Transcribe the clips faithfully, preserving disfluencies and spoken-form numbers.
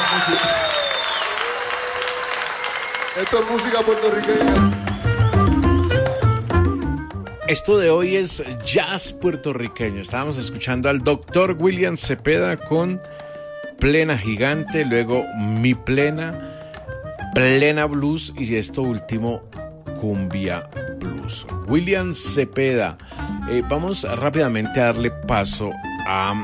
Esto es música puertorriqueña. Esto de hoy es jazz puertorriqueño. Estábamos escuchando al doctor William Cepeda con Plena Gigante, luego Mi Plena, Plena Blues y esto último, Cumbia Blues. William Cepeda. Eh, vamos rápidamente a darle paso a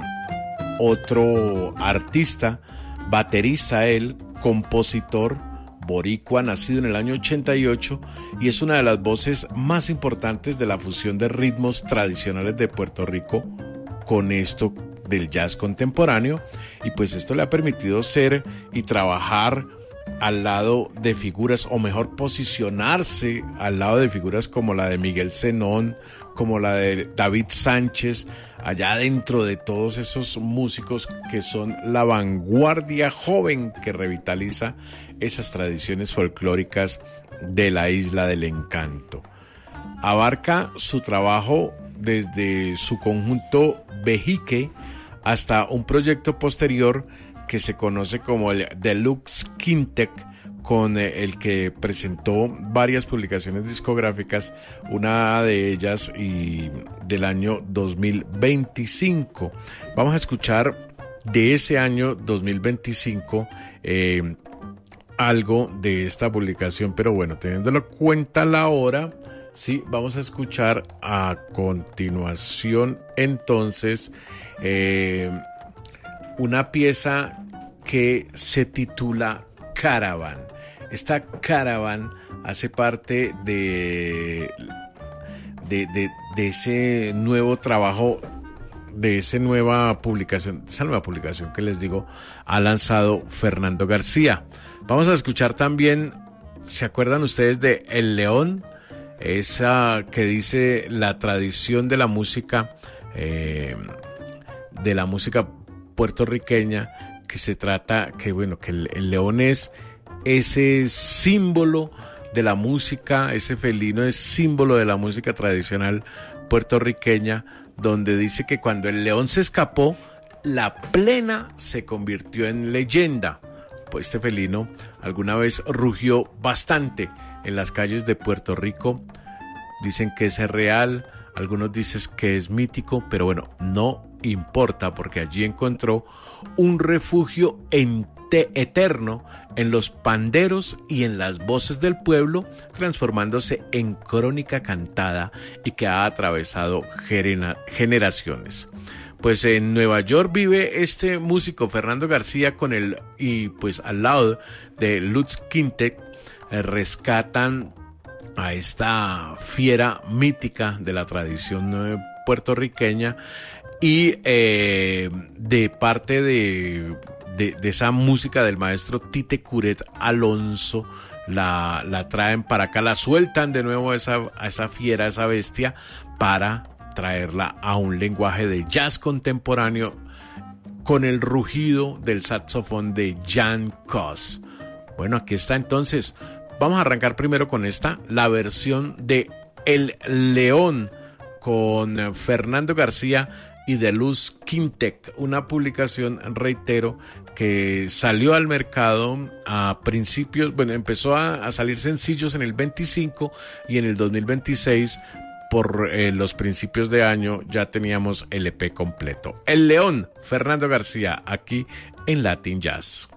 otro artista, baterista él, compositor, boricua, nacido en el año ochenta y ocho y es una de las voces más importantes de la fusión de ritmos tradicionales de Puerto Rico con esto del jazz contemporáneo, y pues esto le ha permitido ser y trabajar al lado de figuras, o mejor posicionarse al lado de figuras como la de Miguel Zenón, como la de David Sánchez, allá dentro de todos esos músicos que son la vanguardia joven que revitaliza esas tradiciones folclóricas de la Isla del Encanto. Abarca su trabajo desde su conjunto Vejique hasta un proyecto posterior que se conoce como el Deluxe Quintet, con el que presentó varias publicaciones discográficas, una de ellas y del año dos mil veinticinco. Vamos a escuchar de ese año dos mil veinticinco eh, algo de esta publicación, pero bueno, teniéndolo en cuenta la hora, sí, vamos a escuchar a continuación entonces eh, una pieza que se titula Caravan. Esta Caravan hace parte de, de, de, de ese nuevo trabajo, de esa nueva publicación, esa nueva publicación que les digo, ha lanzado Fernando García. Vamos a escuchar también, ¿se acuerdan ustedes de El León? Esa que dice la tradición de la música, eh, de la música puertorriqueña, que se trata, que bueno, que el, el león es ese símbolo de la música, ese felino es símbolo de la música tradicional puertorriqueña, donde dice que cuando el león se escapó, la plena se convirtió en leyenda. Pues este felino alguna vez rugió bastante en las calles de Puerto Rico. Dicen que es real, algunos dicen que es mítico, pero bueno, no importa, porque allí encontró un refugio ente- eterno en los panderos y en las voces del pueblo, transformándose en crónica cantada y que ha atravesado genera- generaciones. Pues en Nueva York vive este músico Fernando García con el, y pues al lado de Lutz Quintet eh, rescatan a esta fiera mítica de la tradición eh, puertorriqueña, y eh, de parte de, de, de esa música del maestro Tite Curet Alonso, la, la traen para acá, la sueltan de nuevo a esa, a esa fiera, a esa bestia, para traerla a un lenguaje de jazz contemporáneo con el rugido del saxofón de Jan Koss. Bueno, aquí está entonces. Vamos a arrancar primero con esta, la versión de El León con Fernando García y de Luz Quintet, una publicación, reitero, que salió al mercado a principios, bueno, empezó a, a salir sencillos en el veinticinco y en el dos mil veintiséis, por eh, los principios de año, ya teníamos el E P completo. El León, Fernando García, aquí en Latin Jazz.